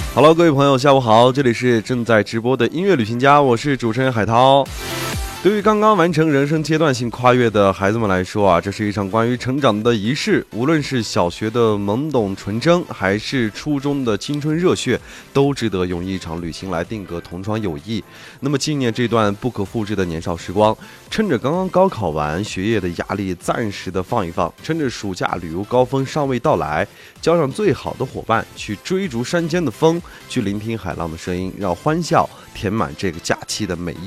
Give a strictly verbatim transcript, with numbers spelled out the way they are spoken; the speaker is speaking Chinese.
Hello， 各位朋友，下午好，这里是正在直播的音乐旅行家，我是主持人海涛。对于刚刚完成人生阶段性跨越的孩子们来说啊，这是一场关于成长的仪式。无论是小学的懵懂纯真，还是初中的青春热血，都值得用一场旅行来定格同窗友谊。那么纪念这段不可复制的年少时光，趁着刚刚高考完，学业的压力暂时的放一放，趁着暑假旅游高峰尚未到来，叫上最好的伙伴去追逐山间的风，去聆听海浪的声音，让欢笑填满这个假期的每一